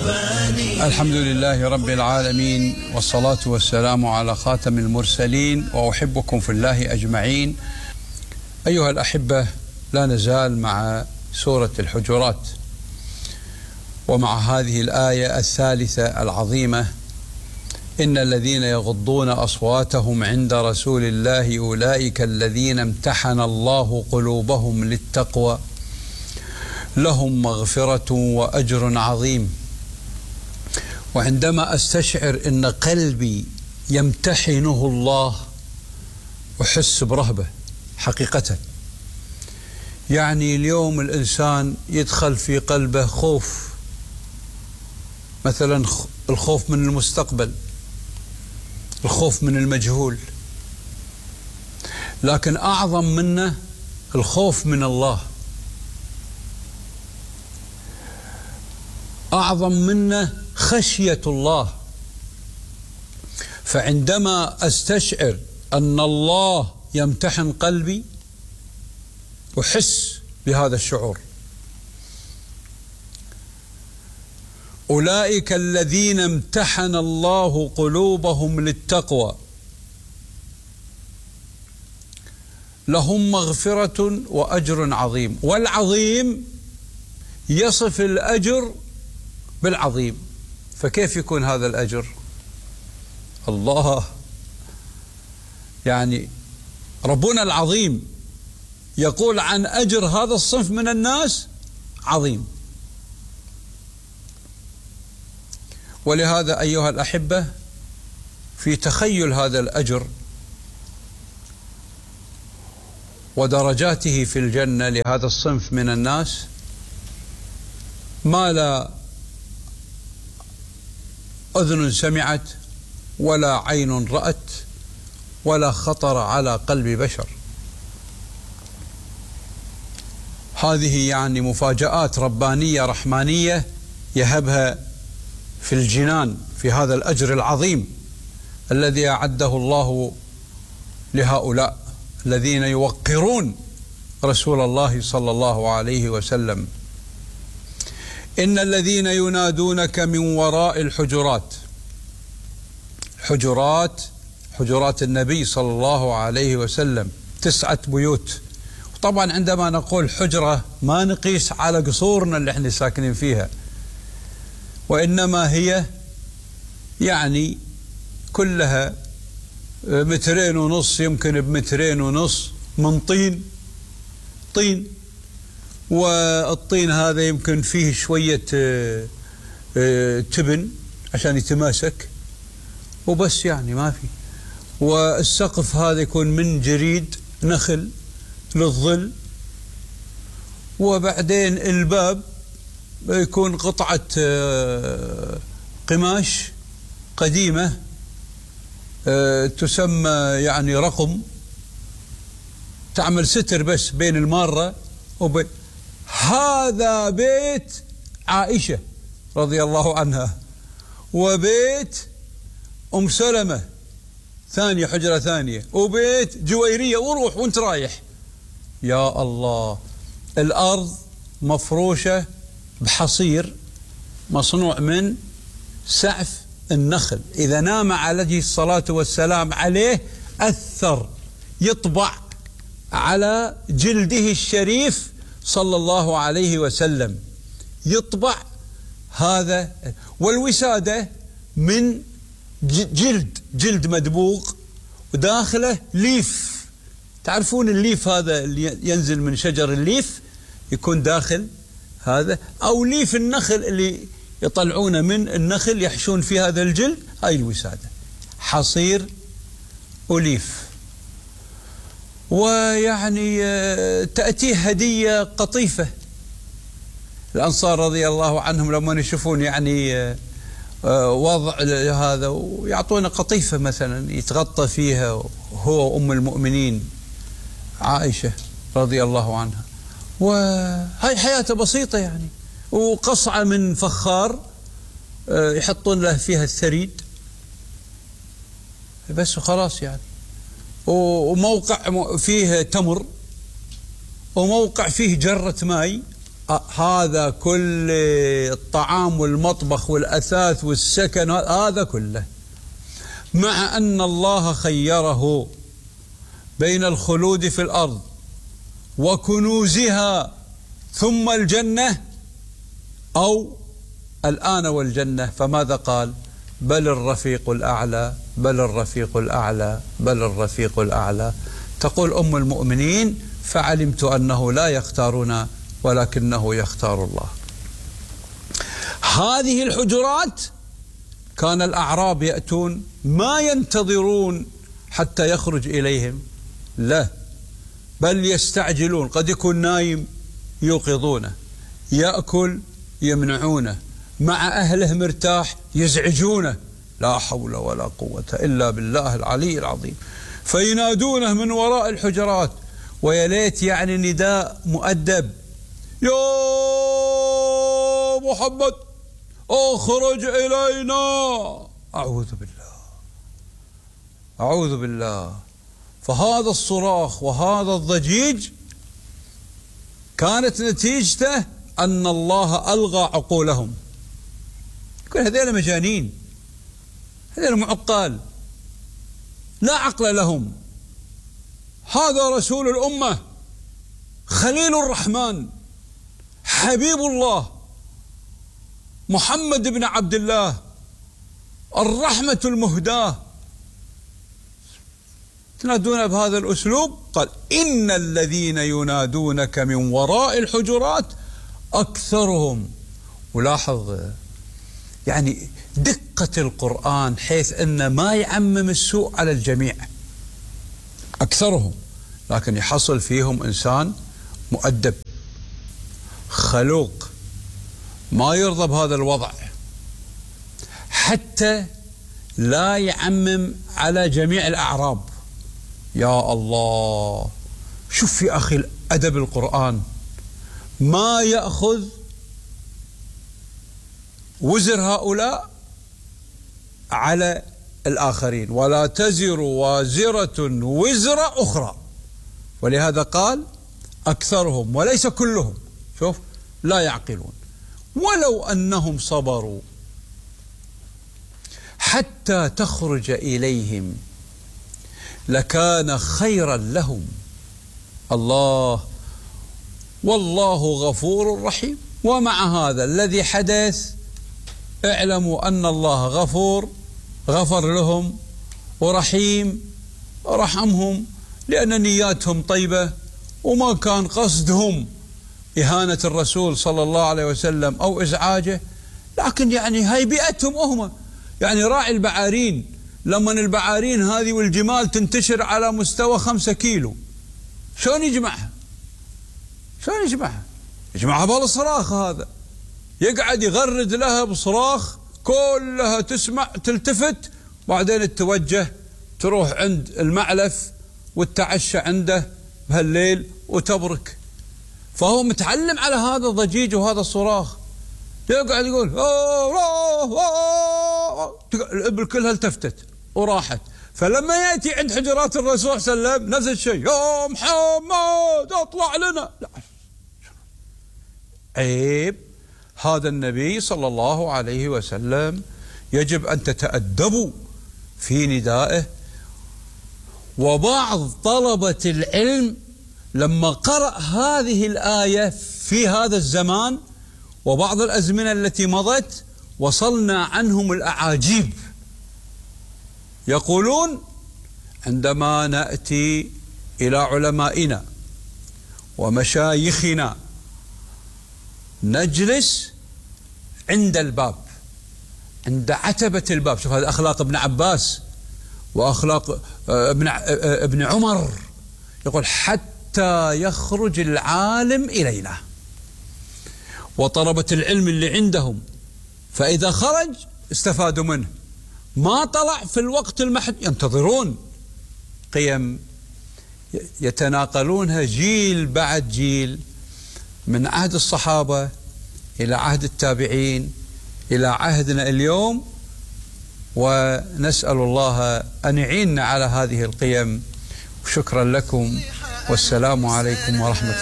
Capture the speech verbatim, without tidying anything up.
الحمد لله رب العالمين، والصلاة والسلام على خاتم المرسلين، وأحبكم في الله أجمعين. أيها الأحبة، لا نزال مع سورة الحجرات، ومع هذه الآية الثالثة العظيمة: إن الذين يغضون أصواتهم عند رسول الله أولئك الذين امتحن الله قلوبهم للتقوى لهم مغفرة وأجر عظيم. وعندما أستشعر أن قلبي يمتحنه الله أحس برهبة حقيقة. يعني اليوم الإنسان يدخل في قلبه خوف، مثلا الخوف من المستقبل، الخوف من المجهول، لكن أعظم منه الخوف من الله، أعظم منه خشية الله. فعندما أستشعر أن الله يمتحن قلبي أحس بهذا الشعور. أولئك الذين امتحن الله قلوبهم للتقوى لهم مغفرة وأجر عظيم. والعظيم يصف الأجر بالعظيم، فكيف يكون هذا الأجر؟ الله، يعني ربنا العظيم يقول عن أجر هذا الصنف من الناس عظيم. ولهذا أيها الأحبة، في تخيل هذا الأجر ودرجاته في الجنة لهذا الصنف من الناس ما لا أذن سمعت ولا عين رأت ولا خطر على قلب بشر. هذه يعني مفاجآت ربانية رحمانية يهبها في الجنان في هذا الأجر العظيم الذي أعده الله لهؤلاء الذين يوقرون رسول الله صلى الله عليه وسلم. إن الذين ينادونك من وراء الحجرات، حجرات حجرات النبي صلى الله عليه وسلم تسعة بيوت. طبعا عندما نقول حجرة ما نقيس على قصورنا اللي احنا ساكنين فيها، وإنما هي يعني كلها مترين ونص، يمكن بمترين ونص من طين طين والطين هذا يمكن فيه شوية تبن عشان يتماسك وبس، يعني ما في. والسقف هذا يكون من جريد نخل للظل، وبعدين الباب يكون قطعة قماش قديمة تسمى يعني رقم، تعمل ستر بس بين المارة وبين. هذا بيت عائشة رضي الله عنها، وبيت أم سلمة ثانية، حجرة ثانية، وبيت جويرية، وروح وانت رايح. يا الله، الأرض مفروشة بحصير مصنوع من سعف النخل، إذا نام عليه الصلاة والسلام عليه أثر يطبع على جلده الشريف صلى الله عليه وسلم، يطبع هذا. والوسادة من جلد جلد مدبوغ، وداخله ليف. تعرفون الليف هذا اللي ينزل من شجر الليف، يكون داخل هذا، أو ليف النخل اللي يطلعونه من النخل يحشون في هذا الجلد، هاي الوسادة، حصير وليف. ويعني تأتيه هدية قطيفة. الأنصار رضي الله عنهم لما يشوفون يعني وضع هذا ويعطونا قطيفة مثلا يتغطى فيها هو أم المؤمنين عائشة رضي الله عنها، وهي حياته بسيطة يعني، وقصعة من فخار يحطون له فيها الثريد بس وخلاص يعني، وموقع فيه تمر، وموقع فيه جرة ماء هذا كل الطعام والمطبخ والأثاث والسكن هذا كله، مع أن الله خيره بين الخلود في الأرض وكنوزها ثم الجنة أو الآن والجنة، فماذا قال؟ بل الرفيق الأعلى، بل الرفيق الأعلى، بل الرفيق الأعلى. تقول أم المؤمنين: فعلمت أنه لا يختارنا ولكنه يختار الله. هذه الحجرات كان الأعراب يأتون ما ينتظرون حتى يخرج إليهم، لا، بل يستعجلون، قد يكون نايم يوقظونه، يأكل يمنعونه، مع أهله مرتاح يزعجونه، لا حول ولا قوة إلا بالله العلي العظيم، فينادونه من وراء الحجرات، ويا ليت يعني نداء مؤدب: يا محمد اخرج إلينا. أعوذ بالله، أعوذ بالله. فهذا الصراخ وهذا الضجيج كانت نتيجته أن الله ألغى عقولهم. يقول هذول مجانين، هذول معقال، لا عقل لهم. هذا رسول الأمة، خليل الرحمن، حبيب الله، محمد بن عبد الله، الرحمة المهداة، تنادون بهذا الأسلوب؟ قال: إن الذين ينادونك من وراء الحجرات أكثرهم. ولاحظ يعني دقة القرآن حيث أنه ما يعمم السوء على الجميع، أكثرهم، لكن يحصل فيهم إنسان مؤدب خلوق ما يرضى بهذا الوضع، حتى لا يعمم على جميع الأعراب. يا الله، شوف يا أخي أدب القرآن، ما يأخذ وزر هؤلاء على الآخرين، ولا تزر وازرة وزر أخرى، ولهذا قال أكثرهم وليس كلهم. شوف، لا يعقلون. ولو أنهم صبروا حتى تخرج إليهم لكان خيرا لهم. الله، والله غفور رحيم. ومع هذا الذي حدث اعلموا أن الله غفور، غفر لهم، ورحيم، رحمهم، لأن نياتهم طيبة وما كان قصدهم إهانة الرسول صلى الله عليه وسلم أو إزعاجه، لكن يعني هاي بيئتهم هم. يعني راعي البعارين، لما البعارين هذه والجمال تنتشر على مستوى خمسة كيلو، شلون يجمعها؟ شلون يجمعها؟ يجمعها بالصراخ. هذا يقعد يغرد لها بصراخ، كلها تسمع، تلتفت، بعدين تتوجه تروح عند المعلف وتتعشى عنده بهالليل وتبرك. فهو متعلم على هذا الضجيج وهذا الصراخ، يقعد يقول أوه أوه أوه. الإبل كلها التفتت وراحت. فلما يأتي عند حجرات الرسول صلى الله عليه وسلم نفس الشيء: يا محمد اطلع لنا. لا، عيب، هذا النبي صلى الله عليه وسلم يجب أن تتأدبوا في ندائه. وبعض طلبة العلم لما قرأ هذه الآية في هذا الزمان وبعض الأزمنة التي مضت وصلنا عنهم الأعاجيب. يقولون: عندما نأتي إلى علمائنا ومشايخنا نجلس عند الباب، عند عتبة الباب. شوف هذا أخلاق ابن عباس وأخلاق ابن ابن عمر. يقول: حتى يخرج العالم إلينا وطلبة العلم اللي عندهم، فإذا خرج استفادوا منه، ما طلع في الوقت المحدود ينتظرون قيم يتناقلونها جيل بعد جيل، من عهد الصحابة إلى عهد التابعين إلى عهدنا اليوم. ونسأل الله أن يعيننا على هذه القيم. شكرا لكم، والسلام عليكم ورحمة الله.